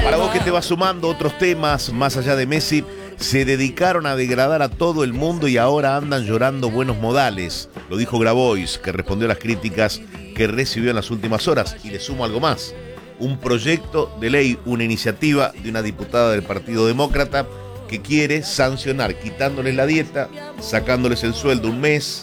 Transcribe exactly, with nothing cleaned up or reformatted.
Para vos que te vas sumando otros temas, más allá de Messi, se dedicaron a degradar a todo el mundo y ahora andan llorando buenos modales. Lo dijo Grabois, que respondió a las críticas que recibió en las últimas horas. Y le sumo algo más. Un proyecto de ley, una iniciativa de una diputada del Partido Demócrata que quiere sancionar, quitándoles la dieta, sacándoles el sueldo un mes,